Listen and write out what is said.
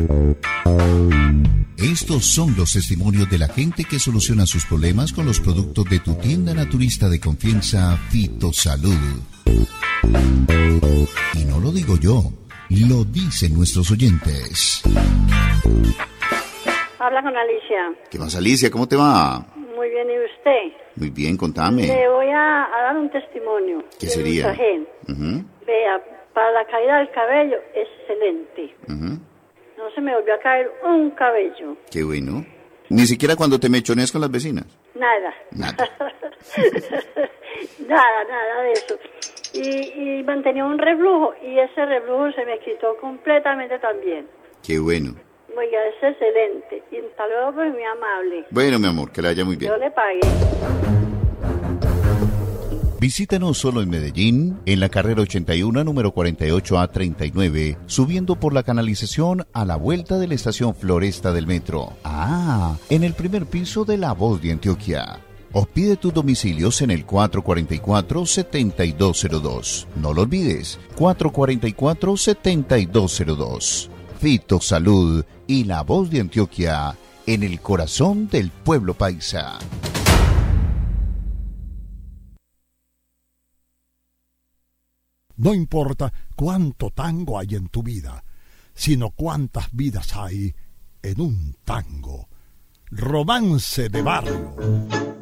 Estos son los testimonios de la gente que soluciona sus problemas con los productos de tu tienda naturista de confianza, Fitosalud. Y no lo digo yo, lo dicen nuestros oyentes. Habla con Alicia. ¿Qué más, Alicia? ¿Cómo te va? Muy bien, ¿y usted? Muy bien, contame. Le voy a dar un testimonio. ¿Qué sería? Vea, para la caída del cabello, excelente. No se me volvió a caer un cabello. Qué bueno. Ni siquiera cuando te mechoneas con las vecinas. Nada. Nada. nada de eso. Y mantenía un reflujo, y ese reflujo se me quitó completamente también. Qué bueno. Oiga, es excelente. Y hasta luego, pues, muy amable. Bueno, mi amor, que le vaya muy bien. Yo le pagué. Visítanos solo en Medellín, en la carrera 81, número 48A39, subiendo por la canalización a la vuelta de la estación Floresta del metro. En el primer piso de La Voz de Antioquia. O pide tus domicilios en el 444-7202. No lo olvides, 444-7202. Fitosalud y La Voz de Antioquia, en el corazón del pueblo paisa. No importa cuánto tango hay en tu vida, sino cuántas vidas hay en un tango. Romance de barrio.